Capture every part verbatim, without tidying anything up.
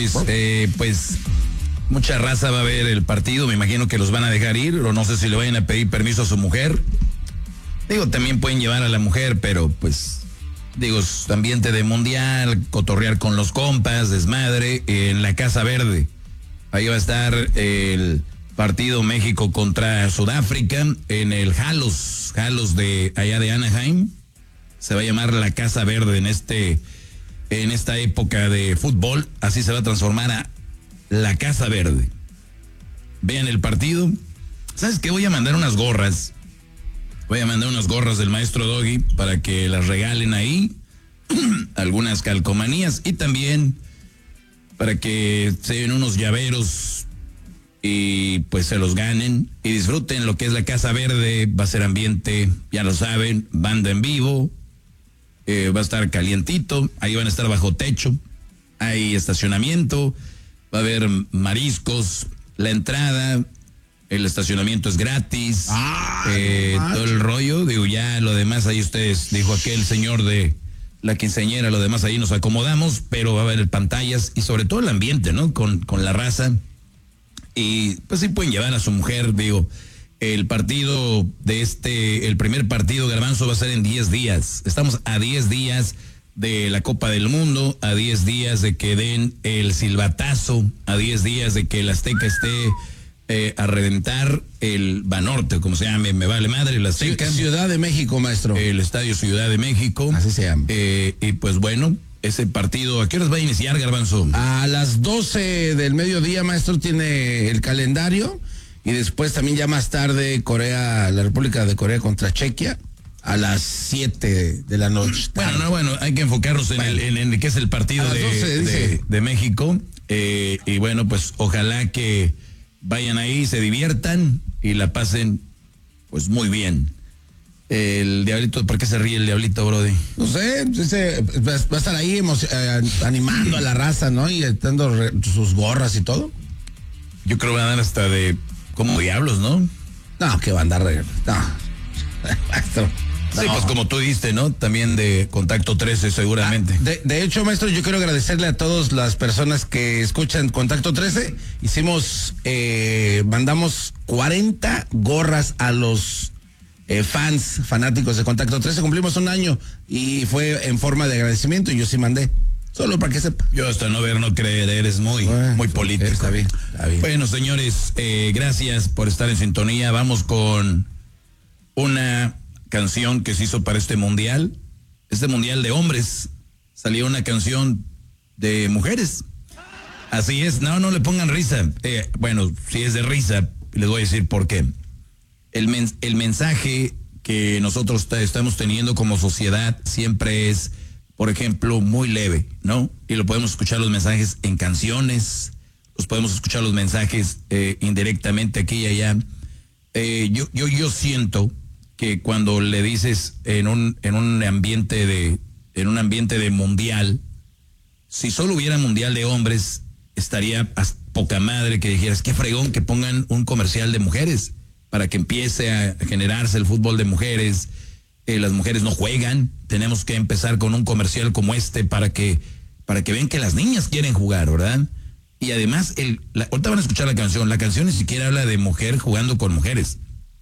Eh, pues mucha raza va a ver el partido, me imagino que los van a dejar ir, o no sé si le vayan a pedir permiso a su mujer. Digo, también pueden llevar a la mujer, pero pues, digo, es ambiente de mundial, cotorrear con los compas, desmadre, en la Casa Verde. Ahí va a estar el partido México contra Sudáfrica, en el Halos, Halos de allá de Anaheim. Se va a llamar la Casa Verde en este... en esta época de fútbol, así se va a transformar a la Casa Verde. Vean el partido. ¿Sabes qué? Voy a mandar unas gorras. Voy a mandar unas gorras del maestro Doggy para que las regalen ahí. Algunas calcomanías y también para que se den unos llaveros y pues se los ganen y disfruten lo que es la Casa Verde. Va a ser ambiente, ya lo saben, banda en vivo. Eh, va a estar calientito, ahí van a estar bajo techo, hay estacionamiento, va a haber mariscos, la entrada, el estacionamiento es gratis, ah, eh, no todo el rollo, digo, ya lo demás ahí ustedes, dijo aquel señor de la quinceañera, lo demás ahí nos acomodamos, pero va a haber pantallas y sobre todo el ambiente, ¿no? Con, con la raza, y pues sí pueden llevar a su mujer, digo. El partido de este, el primer partido, Garbanzo, va a ser en diez días. Estamos a diez días de la Copa del Mundo, a diez días de que den el silbatazo, a diez días de que el Azteca esté eh, a reventar el Banorte, como se llame, me vale madre, el Azteca. Ciudad de México, maestro. El Estadio Ciudad de México. Así se llama. Eh, y pues bueno, ese partido, ¿a qué horas va a iniciar, Garbanzo? A las doce del mediodía, maestro, tiene el calendario. Y después también ya más tarde Corea, la República de Corea contra Chequia a las siete de la noche. Bueno, no, bueno, hay que enfocarnos en, bueno, el, en, en qué es el partido de, doce, de, de México. Eh, y bueno, pues ojalá que vayan ahí, se diviertan y la pasen pues muy bien. El Diablito, ¿por qué se ríe el Diablito, brody? No sé, ese, va a estar ahí eh, animando a la raza, ¿no? Y dando re, sus gorras y todo. Yo creo que van a dar hasta de... como diablos, ¿no? No, que va a andar... No. Maestro. Sí, no. Pues como tú diste, ¿no? También de Contacto trece, seguramente. Ah, de, de hecho, maestro, yo quiero agradecerle a todas las personas que escuchan Contacto trece. Hicimos, eh, mandamos cuarenta gorras a los eh, fans, fanáticos de Contacto trece. Cumplimos un año y fue en forma de agradecimiento y yo sí mandé. Solo para que sepa. Yo hasta no ver, no creer, eres muy, bueno, muy político. Está bien, está bien. Bueno, señores, eh, gracias por estar en sintonía. Vamos con una canción que se hizo para este mundial. Este mundial de hombres. Salió una canción de mujeres. Así es, no, no le pongan risa. Eh, bueno, si es de risa, les voy a decir por qué. El, men- el mensaje que nosotros t- estamos teniendo como sociedad siempre es... por ejemplo, muy leve, ¿no? Y lo podemos escuchar los mensajes en canciones, los podemos escuchar los mensajes eh, indirectamente aquí y allá. Eh, yo, yo, yo siento que cuando le dices en un, en un ambiente de, en un ambiente de mundial, si solo hubiera mundial de hombres, estaría a poca madre que dijeras, qué fregón que pongan un comercial de mujeres para que empiece a generarse el fútbol de mujeres. Eh, las mujeres no juegan, tenemos que empezar con un comercial como este para que para que vean que las niñas quieren jugar, ¿verdad? Y además, el, la, ahorita van a escuchar la canción, la canción ni siquiera habla de mujer jugando con mujeres,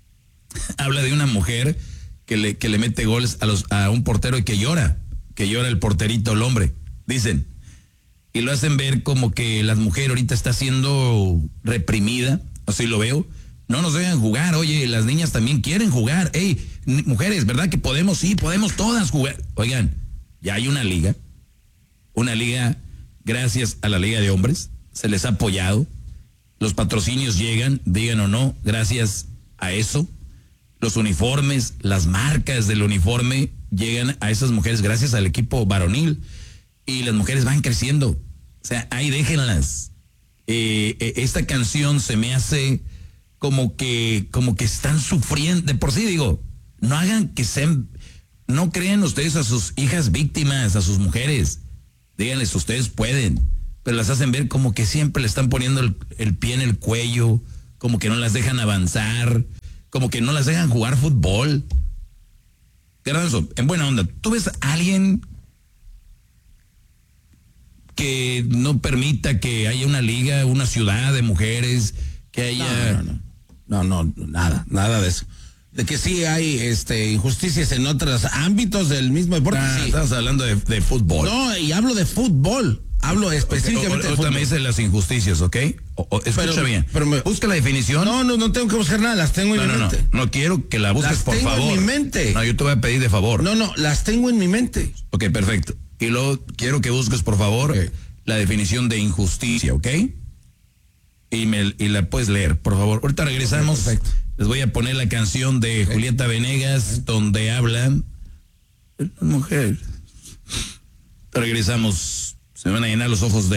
habla de una mujer que le, que le mete goles a, los, a un portero y que llora, que llora el porterito, el hombre, dicen, y lo hacen ver como que la mujer ahorita está siendo reprimida, así lo veo. No nos dejan jugar, oye, las niñas también quieren jugar. Ey, mujeres, ¿verdad que podemos? Sí, podemos todas jugar. Oigan, ya hay una liga, una liga, gracias a la Liga de Hombres, se les ha apoyado. Los patrocinios llegan, digan o no, gracias a eso. Los uniformes, las marcas del uniforme llegan a esas mujeres gracias al equipo varonil. Y las mujeres van creciendo. O sea, ahí déjenlas. Eh, eh, esta canción se me hace... como que, como que están sufriendo, de por sí digo, no hagan que sean, no crean ustedes a sus hijas víctimas, a sus mujeres, díganles, ustedes pueden, pero las hacen ver como que siempre le están poniendo el, el pie en el cuello, como que no las dejan avanzar, como que no las dejan jugar fútbol. Garbanzo, en buena onda, ¿tú ves a alguien que no permita que haya una liga, una ciudad de mujeres, que haya... No, no, no, no, no, nada, nada de eso. De que sí hay este injusticias en otros ámbitos del mismo deporte. Ah, sí. Estás hablando de, de fútbol. No, y hablo de fútbol. Hablo específicamente okay, o, o, de fútbol. me dice las injusticias, ¿ok? O, o, escucha pero, bien. Pero me, busca la definición. No, no, no tengo que buscar nada, las tengo en no, mi no, mente. No, no quiero que la busques, las por tengo favor. en mi mente. No, yo te voy a pedir de favor. No, no, las tengo en mi mente. Ok, perfecto. Y luego quiero que busques, por favor, okay, la definición de injusticia, ¿ok? Y, me, y la puedes leer, por favor. Ahorita regresamos. Okay, les voy a poner la canción de okay. Julieta Venegas, okay, donde hablan mujer. Regresamos. Se van a llenar los ojos de